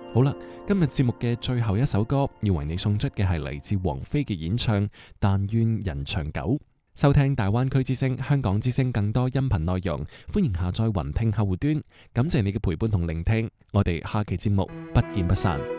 好啦，今日節目嘅最後一首歌要為你送出嘅係嚟自王菲嘅演唱《但願人長久》。收聽大灣區之聲、香港之聲更多音頻內容，歡迎下載雲聽客戶端。感謝你嘅陪伴同聆聽，我哋下期節目不見不散。